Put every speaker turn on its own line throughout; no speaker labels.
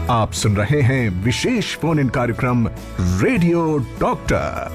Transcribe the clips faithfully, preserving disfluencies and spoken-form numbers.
आप सुन रहे हैं विशेष फोन इन कार्यक्रम रेडियो डॉक्टर।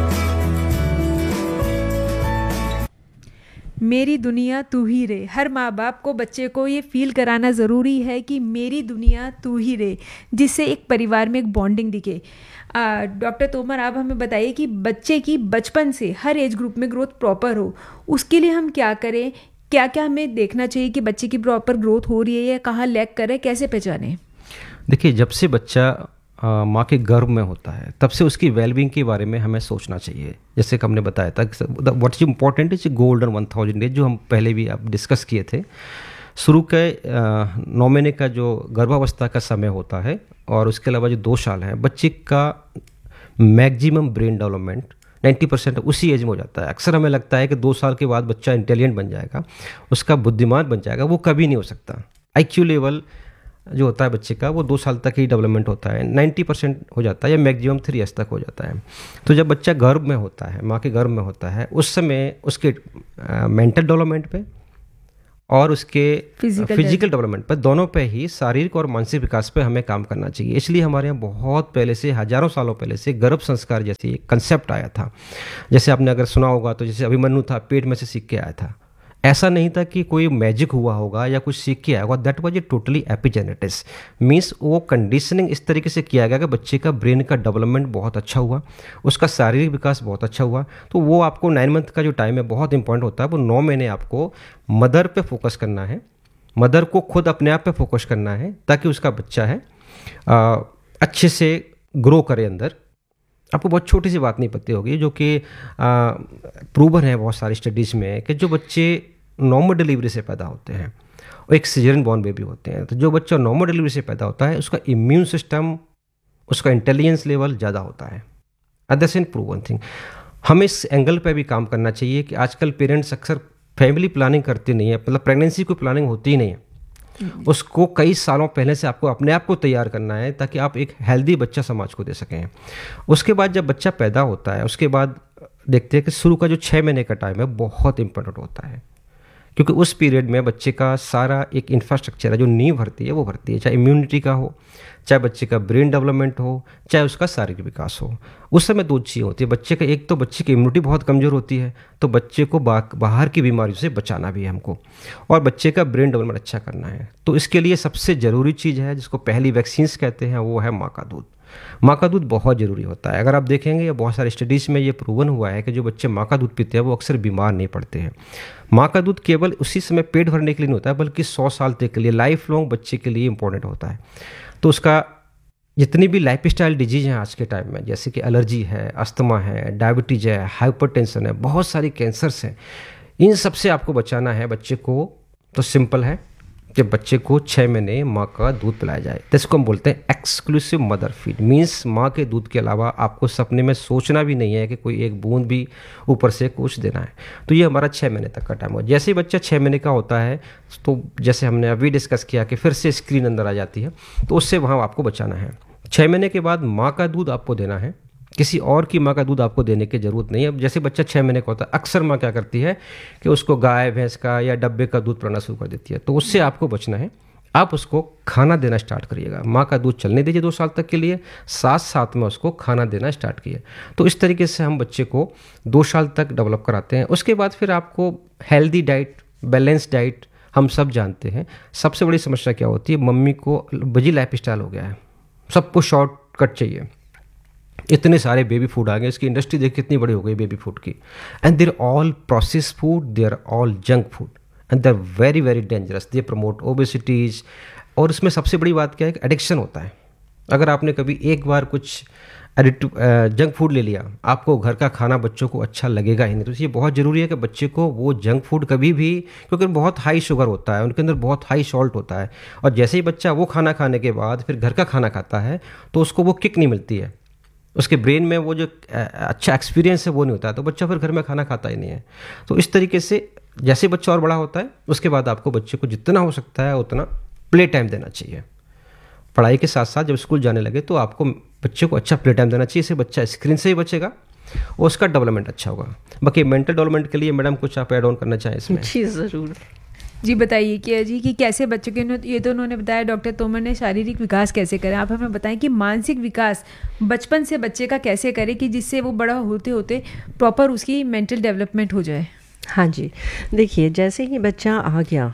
मेरी दुनिया तू ही रे। हर माँ बाप को बच्चे को ये फील कराना ज़रूरी है कि मेरी दुनिया तू ही रे, जिससे एक परिवार में एक बॉन्डिंग दिखे। डॉक्टर तोमर, आप हमें बताइए कि बच्चे की बचपन से हर एज ग्रुप में ग्रोथ प्रॉपर हो, उसके लिए हम क्या करें? क्या क्या हमें देखना चाहिए कि बच्चे की प्रॉपर ग्रोथ हो रही है या कहाँ लैग कर रहा है, कैसे पहचानें?
देखिए, जब से बच्चा माँ के गर्भ में होता है तब से उसकी वेलबींग के बारे में हमें सोचना चाहिए। जैसे कि हमने बताया था, what is important is golden one thousand days, जो हम पहले भी आप डिस्कस किए थे। शुरू के नौ महीने का जो गर्भावस्था का समय होता है और उसके अलावा जो दो साल है, बच्चे का मैक्सिमम ब्रेन डेवलपमेंट नब्बे परसेंट उसी एज में हो जाता है। अक्सर हमें लगता है कि दो साल के बाद बच्चा इंटेलिजेंट बन जाएगा, उसका बुद्धिमान बन जाएगा, वो कभी नहीं हो सकता। आई क्यू लेवल जो होता है बच्चे का, वो दो साल तक ही डेवलपमेंट होता है, नब्बे परसेंट हो जाता है या मैक्सिमम थ्री ईयर्स तक हो जाता है। तो जब बच्चा गर्भ में होता है, माँ के गर्भ में होता है, उस समय उसके मेंटल डेवलपमेंट पे और उसके फिजिकल डेवलपमेंट पर, दोनों पे ही शारीरिक और मानसिक विकास पे हमें काम करना चाहिए। इसलिए हमारे यहाँ बहुत पहले से, हजारों सालों पहले से गर्भ संस्कार जैसे एक कंसेप्ट आया था। जैसे आपने अगर सुना होगा तो जैसे अभिमन्यु था, पेट में से सीख के आया था। ऐसा नहीं था कि कोई मैजिक हुआ होगा या कुछ सीख के आया होगा। That was a totally epigenetics, means वो कंडीशनिंग इस तरीके से किया गया कि बच्चे का ब्रेन का डेवलपमेंट बहुत अच्छा हुआ, उसका शारीरिक विकास बहुत अच्छा हुआ। तो वो आपको नाइन मंथ का जो टाइम है बहुत इंपॉर्टेंट होता है। वो नौ महीने आपको मदर पे फोकस करना है, मदर को खुद अपने आप पे फोकस करना है, ताकि उसका बच्चा है आ, अच्छे से ग्रो करे अंदर। आपको बहुत छोटी सी बात नहीं पता होगी, जो कि प्रूवन है बहुत सारी स्टडीज़ में, कि जो बच्चे नॉर्मल डिलीवरी से पैदा होते हैं और एक सिजेरियन बॉर्न बेबी होते हैं, तो जो बच्चा नॉर्मल डिलीवरी से पैदा होता है उसका इम्यून सिस्टम, उसका इंटेलिजेंस लेवल ज़्यादा होता है। That's an proven thing. हमें इस एंगल पे भी काम करना चाहिए कि आजकल पेरेंट्स अक्सर फैमिली प्लानिंग करते नहीं है, मतलब प्रेगनेंसी की प्लानिंग होती ही नहीं है। उसको कई सालों पहले से आपको अपने आप को तैयार करना है, ताकि आप एक हेल्दी बच्चा समाज को दे सकें। उसके बाद जब बच्चा पैदा होता है, उसके बाद देखते हैं कि शुरू का जो छः महीने का टाइम है बहुत इंपॉर्टेंट होता है, क्योंकि उस पीरियड में बच्चे का सारा एक इंफ्रास्ट्रक्चर है, जो नींव भरती है वो भरती है, चाहे इम्यूनिटी का हो, चाहे बच्चे का ब्रेन डेवलपमेंट हो, चाहे उसका शारीरिक विकास हो। उस समय दो चीज़ें होती है बच्चे का, एक तो बच्चे की इम्यूनिटी बहुत कमज़ोर होती है, तो बच्चे को बा, बाहर की बीमारियों से बचाना भी है हमको, और बच्चे का ब्रेन डेवलपमेंट अच्छा करना है। तो इसके लिए सबसे ज़रूरी चीज़ है, जिसको पहली वैक्सीन्स कहते हैं, वो है माँ का दूध। माँ का दूध बहुत ज़रूरी होता है। अगर आप देखेंगे, या बहुत सारी स्टडीज़ में ये प्रूवन हुआ है कि जो बच्चे माँ का दूध पीते हैं वो अक्सर बीमार नहीं पड़ते हैं। माँ का दूध केवल उसी समय पेट भरने के लिए नहीं होता है, बल्कि सौ साल तक के लिए, लाइफ लॉन्ग बच्चे के लिए इंपॉर्टेंट होता है। तो उसका जितनी भी लाइफ स्टाइल डिजीज़ हैं आज के टाइम में, जैसे कि एलर्जी है, अस्थमा है, डायबिटीज़ है, हाइपरटेंशन है, बहुत सारी कैंसर्स हैं, इन सब से आपको बचाना है बच्चे को। तो सिंपल है कि बच्चे को छः महीने माँ का दूध पिलाया जाए। तो इसको हम बोलते हैं एक्सक्लूसिव मदर फीड। मीन्स माँ के दूध के अलावा आपको सपने में सोचना भी नहीं है कि कोई एक बूंद भी ऊपर से कुछ देना है। तो ये हमारा छः महीने तक का टाइम हो। जैसे ही बच्चा छः महीने का होता है, तो जैसे हमने अभी डिस्कस किया कि फिर से स्क्रीन अंदर आ जाती है, तो उससे वहाँ आपको बचाना है। छः महीने के बाद माँ का दूध आपको देना है, किसी और की माँ का दूध आपको देने की ज़रूरत नहीं है। अब जैसे बच्चा छः महीने का होता है, अक्सर माँ क्या करती है कि उसको गाय भैंस का या डब्बे का दूध पिलाना शुरू कर देती है, तो उससे आपको बचना है। आप उसको खाना देना स्टार्ट करिएगा। माँ का दूध चलने दीजिए दो साल तक के लिए, साथ साथ में उसको खाना देना स्टार्ट कीजिए। तो इस तरीके से हम बच्चे को दो साल तक डेवलप कराते हैं। उसके बाद फिर आपको हेल्दी डाइट, बैलेंस डाइट, हम सब जानते हैं सबसे बड़ी समस्या क्या होती है, मम्मी को बिजी लाइफ स्टाइल हो गया है, सबको शॉर्टकट चाहिए। इतने सारे बेबी फूड आ गए, इसकी इंडस्ट्री देखिए कितनी बड़ी हो गई बेबी फूड की। And there all process food, there all junk food, and there very very dangerous. They promote ओबेसिटीज, और इसमें सबसे बड़ी बात क्या है कि एडिक्शन होता है। अगर आपने कभी एक बार कुछ एडिक्टिव जंक फूड ले लिया, आपको घर का खाना बच्चों को अच्छा लगेगा ही नहीं। तो ये बहुत ज़रूरी है कि बच्चे को वो जंक फूड कभी भी, क्योंकि बहुत हाई शुगर होता है, उनके अंदर बहुत हाई सॉल्ट होता है, और जैसे ही बच्चा वो खाना खाने के बाद फिर घर का खाना खाता है, तो उसको वो किक नहीं मिलती है, उसके ब्रेन में वो जो अच्छा एक्सपीरियंस है वो नहीं होता है, तो बच्चा फिर घर में खाना खाता ही नहीं है। तो इस तरीके से जैसे बच्चा और बड़ा होता है, उसके बाद आपको बच्चे को जितना हो सकता है उतना प्ले टाइम देना चाहिए। पढ़ाई के साथ साथ जब स्कूल जाने लगे तो आपको बच्चे को अच्छा प्ले टाइम देना चाहिए, इससे बच्चा स्क्रीन से ही बचेगा और उसका डेवलपमेंट अच्छा होगा। बाकी मेंटल डेवलपमेंट के लिए मैडम कुछ आप ऐड ऑन करना चाहें इसमें?
जी ज़रूर। जी बताइए किया जी कि कैसे बच्चों के, ये तो उन्होंने बताया डॉक्टर तोमर ने शारीरिक विकास कैसे करें, आप हमें बताएं कि मानसिक विकास बचपन से बच्चे का कैसे करें कि जिससे वो बड़ा होते होते प्रॉपर उसकी मेंटल डेवलपमेंट हो जाए।
हाँ जी, देखिए जैसे ही बच्चा आ गया,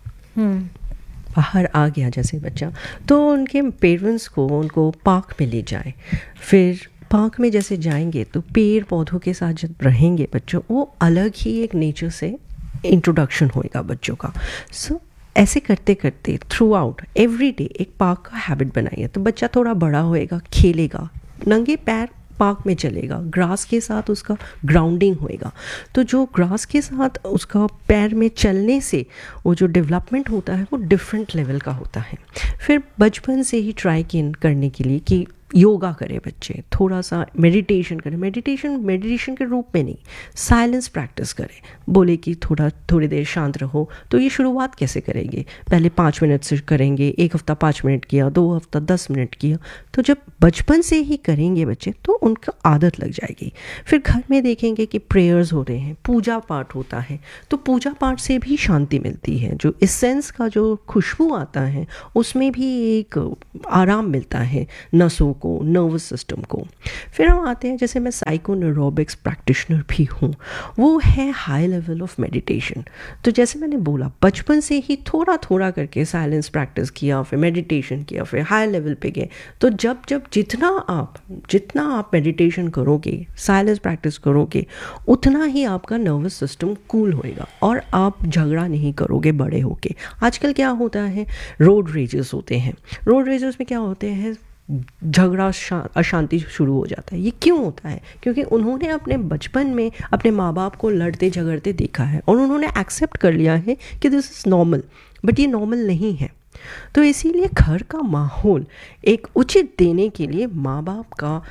बाहर आ गया जैसे बच्चा, तो उनके पेरेंट्स को उनको पार्क में ले जाए। फिर पार्क में जैसे जाएंगे तो पेड़ पौधों के साथ जब रहेंगे बच्चों, वो अलग ही एक नेचर से इंट्रोडक्शन होएगा बच्चों का। सो so, ऐसे करते करते थ्रू आउट एवरी डे एक पार्क का हैबिट बनाइए, तो बच्चा थोड़ा बड़ा होएगा, खेलेगा, नंगे पैर पार्क में चलेगा, ग्रास के साथ उसका ग्राउंडिंग होएगा। तो जो ग्रास के साथ उसका पैर में चलने से वो जो डेवलपमेंट होता है वो डिफरेंट लेवल का होता है। फिर बचपन से ही ट्राई करने के लिए कि योगा करे बच्चे, थोड़ा सा मेडिटेशन करें, मेडिटेशन मेडिटेशन के रूप में नहीं, साइलेंस प्रैक्टिस करें। बोले कि थोड़ा थोड़ी देर शांत रहो, तो ये शुरुआत कैसे करेंगे, पहले पाँच मिनट से करेंगे, एक हफ्ता पाँच मिनट किया, दो हफ्ता दस मिनट किया। तो जब बचपन से ही करेंगे बच्चे तो उनका आदत लग जाएगी। फिर घर में देखेंगे कि प्रेयर्स हो रहे हैं, पूजा पाठ होता है, तो पूजा पाठ से भी शांति मिलती है, जो इसेंस का जो खुशबू आता है उसमें भी एक आराम मिलता है नसों को, नर्वस सिस्टम को। फिर हम आते हैं, जैसे मैं साइको न्यूरोबिक्स प्रैक्टिशनर भी हूँ, वो है हाई लेवल ऑफ मेडिटेशन। तो जैसे मैंने बोला बचपन से ही थोड़ा थोड़ा करके साइलेंस प्रैक्टिस किया, फिर मेडिटेशन किया, फिर हाई लेवल पे गए। तो जब जब जितना आप जितना आप मेडिटेशन करोगे, साइलेंस प्रैक्टिस करोगे, उतना ही आपका नर्वस सिस्टम कूल होएगा और आप झगड़ा नहीं करोगे बड़े होके। आजकल क्या होता है, रोड रेजेस होते हैं, रोड रेजेस में क्या होते हैं, झगड़ा अशांति शुरू हो जाता है। ये क्यों होता है, क्योंकि उन्होंने अपने बचपन में अपने माँ बाप को लड़ते झगड़ते देखा है और उन्होंने एक्सेप्ट कर लिया है कि दिस इज़ नॉर्मल, बट ये नॉर्मल नहीं है। तो इसीलिए घर का माहौल एक उचित देने के लिए माँ बाप का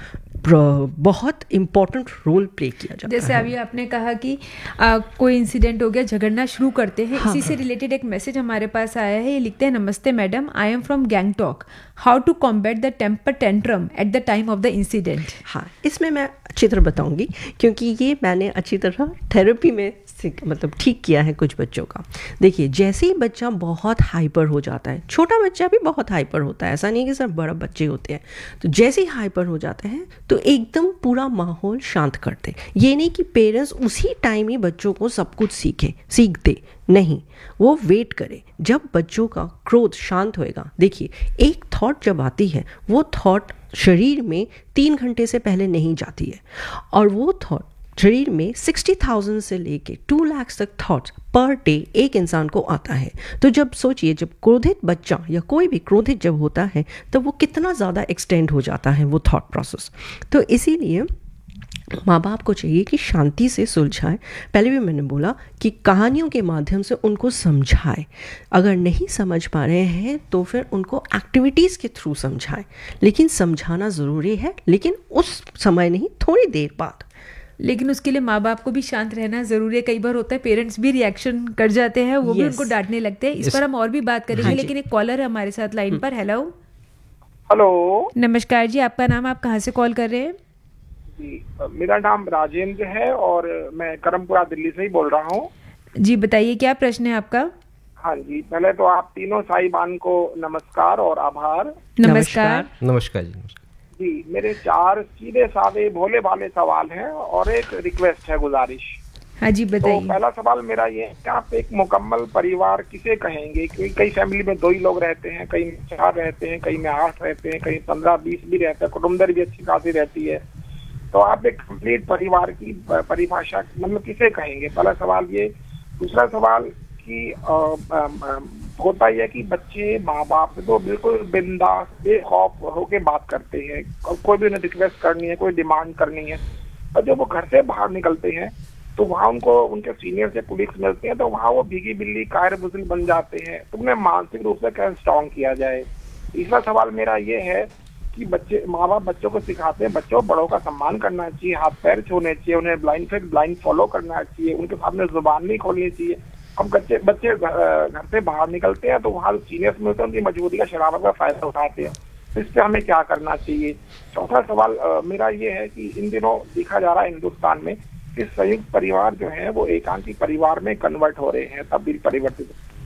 बहुत इम्पोर्टेंट रोल प्ले किया जाता
जैसे
है।
अभी आपने कहा कि आ, कोई इंसिडेंट हो गया, झगड़ना शुरू करते हैं। हाँ, इसी से रिलेटेड एक मैसेज हमारे पास आया है, ये लिखते हैं, नमस्ते madam, I am from Gangtok, how to combat the temper tantrum at the time of the incident.
हाँ, इसमें मैं अच्छी तरह बताऊंगी, क्योंकि ये मैंने अच्छी तरह थेरेपी में मतलब ठीक किया है कुछ बच्चों का। देखिए, जैसे ही बच्चा बहुत हाइपर हो जाता है, छोटा बच्चा भी बहुत हाइपर होता है, ऐसा नहीं कि सिर्फ बड़ा बच्चे होते हैं, तो जैसे ही हाइपर हो जाते हैं तो एकदम पूरा माहौल शांत करते। ये नहीं कि पेरेंट्स उसी टाइम ही बच्चों को सब कुछ सीखे सीख दे, नहीं, वो वेट करे जब बच्चों का क्रोध शांत होएगा। देखिए, एक थॉट जब आती है, वो थॉट शरीर में तीन घंटे से पहले नहीं जाती है, और वो थॉट शरीर में सिक्सटी थाउजेंड से लेके टू लाख तक थॉट्स पर डे एक इंसान को आता है। तो जब सोचिए, जब क्रोधित बच्चा या कोई भी क्रोधित जब होता है, तब वो कितना ज़्यादा एक्सटेंड हो जाता है वो थॉट प्रोसेस। तो इसीलिए माँ बाप को चाहिए कि शांति से सुलझाएं। पहले भी मैंने बोला कि कहानियों के माध्यम से उनको समझाएं, अगर नहीं समझ पा रहे हैं तो फिर उनको एक्टिविटीज़ के थ्रू समझाएं, लेकिन समझाना ज़रूरी है, लेकिन उस समय नहीं, थोड़ी देर बाद।
लेकिन उसके लिए माँ बाप को भी शांत रहना जरूरी है। कई बार होता है पेरेंट्स भी रिएक्शन कर जाते हैं, वो yes. भी उनको डांटने लगते हैं। इस yes. पर हम और भी बात करेंगे, लेकिन एक कॉलर है हमारे साथ लाइन पर। हेलो
हेलो
नमस्कार जी, आपका नाम, आप कहाँ से कॉल कर रहे हैं?
जी, मेरा नाम राजेंद्र है और मैं करमपुरा दिल्ली से ही बोल रहा हूँ।
जी बताइए, क्या प्रश्न है आपका?
हाँ जी, पहले तो आप तीनों साहिबान को नमस्कार और आभार।
नमस्कार।
नमस्कार जी।
जी, मेरे चार सीधे साधे भोले भाले सवाल हैं और एक रिक्वेस्ट है, गुजारिश।
हाँ जी बताइए।
तो पहला सवाल मेरा ये है कि आप एक मुकम्मल परिवार किसे कहेंगे? क्योंकि कई फैमिली में दो ही लोग रहते हैं, कई में चार रहते हैं, कई में आठ रहते हैं, कई पंद्रह बीस भी रहते हैं, कुटुंबदर भी अच्छी खासी रहती है। तो आप एक कंप्लीट परिवार की परिभाषा मतलब किसे कहेंगे? पहला सवाल ये। दूसरा सवाल कि आ, आ, आ, होता यह कि बच्चे माँ बाप से तो बिल्कुल बिंदास बेखौफ होके बात करते हैं, कोई भी उन्हें रिक्वेस्ट करनी है, कोई डिमांड करनी है, और जब वो घर से बाहर निकलते हैं तो वहाँ उनको उनके सीनियर से कोलीग्स मिलते हैं, तो वहाँ वो भीगी बिल्ली कायर बुजुल बन जाते हैं। तो उन्हें मानसिक रूप से कैसे स्ट्रॉन्ग किया जाए? तीसरा सवाल मेरा ये है कि बच्चे माँ बाप बच्चों को सिखाते हैं, बच्चों बड़ों का सम्मान करना चाहिए, हाथ पैर छूने चाहिए, उन्हें ब्लाइंड से ब्लाइंड फॉलो करना चाहिए, उनके सामने जुबान नहीं खोलनी चाहिए। अब बच्चे बच्चे घर से बाहर निकलते हैं तो वहाँ सीनियर्स मिलते हैं, उनकी मजबूरी का शराबत का फायदा उठाते हैं। तो इस पर हमें क्या करना चाहिए? चौथा सवाल आ, मेरा ये है कि इन दिनों देखा जा रहा है हिंदुस्तान में कि संयुक्त परिवार जो है वो एकांकी परिवार में कन्वर्ट हो रहे हैं, तब्दील परिवर्तित।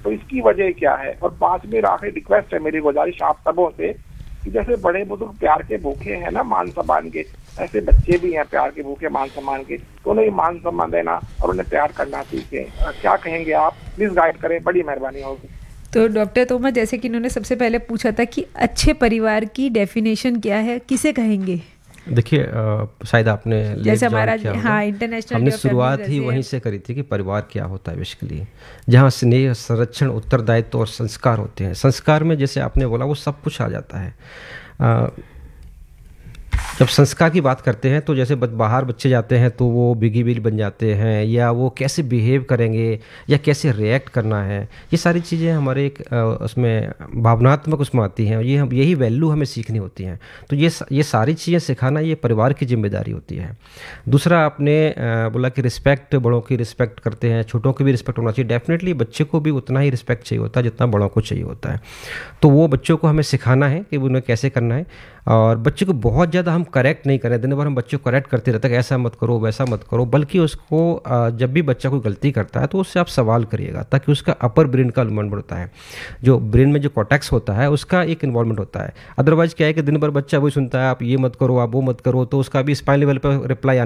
तो इसकी वजह क्या है? और पांचवी आखिरी रिक्वेस्ट है मेरी, गुजारिश आप सबों से कि जैसे बड़े बुजुर्ग प्यार के भूखे हैं ना मान सम्मान के, ऐसे बच्चे भी हैं प्यार के भूखे मान सम्मान के, तो उन्हें मान सम्मान देना और उन्हें प्यार करना सीखें। क्या कहेंगे आप? प्लीज गाइड करें, बड़ी मेहरबानी होगी।
तो डॉक्टर तोमर, जैसे कि इन्होंने सबसे पहले पूछा था कि अच्छे परिवार की डेफिनेशन क्या है, किसे कहेंगे?
देखिए, शायद आपने
जैसे हमारा हाँ इंटरनेशनल
हमने शुरुआत ही वहीं से करी थी कि परिवार क्या होता है बेसिकली, जहाँ स्नेह, संरक्षण, उत्तरदायित्व और संस्कार होते हैं। संस्कार में जैसे आपने बोला वो सब कुछ आ जाता है। आ, जब संस्कार की बात करते हैं तो जैसे बाहर बच्चे जाते हैं तो वो बिगी बिल बन जाते हैं, या वो कैसे बिहेव करेंगे या कैसे रिएक्ट करना है, ये सारी चीज़ें हमारे एक उसमें भावनात्मक उसमें आती हैं। ये हम यही वैल्यू हमें सीखनी होती हैं। तो ये ये सारी चीज़ें सिखाना ये परिवार की जिम्मेदारी होती है। दूसरा, आपने बोला कि रिस्पेक्ट, बड़ों की रिस्पेक्ट करते हैं, छोटों की भी रिस्पेक्ट होना चाहिए। डेफिनेटली बच्चे को भी उतना ही रिस्पेक्ट चाहिए होता है जितना बड़ों को चाहिए होता है। तो वो बच्चों को हमें सिखाना है कि उन्हें कैसे करना है। और बच्चे को बहुत ज़्यादा हम करेक्ट नहीं करें, दिन भर हम बच्चे को करेक्ट करते रहते हैं, ऐसा मत करो वैसा मत करो, बल्कि उसको जब भी बच्चा कोई गलती करता है तो उससे आप सवाल करिएगा, ताकि उसका अपर ब्रेन का इन्वॉल्वमेंट होता है, जो ब्रेन में जो कॉर्टेक्स होता है उसका एक इन्वॉल्वमेंट होता है। अदरवाइज क्या है कि दिन भर बच्चा वही सुनता है, आप ये मत करो, आप वो मत करो, तो उसका भी स्पाइन लेवल पर रिप्लाई